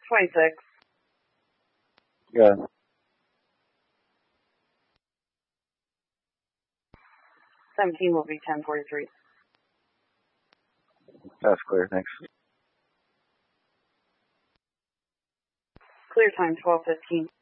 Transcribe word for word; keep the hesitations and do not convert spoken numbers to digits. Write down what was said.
twenty-six. Yeah. seventeen will be ten forty-three. That's clear, thanks. Clear time twelve fifteen.